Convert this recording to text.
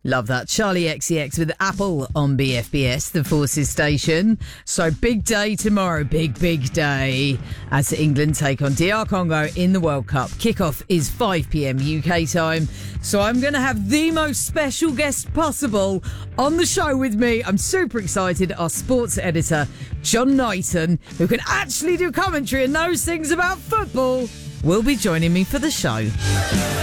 Love that. Charlie XCX with Apple on BFBS, the Forces station. So big day tomorrow, big day, as England take on DR Congo in the World Cup. Kickoff is 5 p.m. UK time. So I'm going to have the most special guest possible on the show with me. I'm super excited. Our sports editor, John Knighton, who can actually do commentary and knows things about football, will be joining me for the show.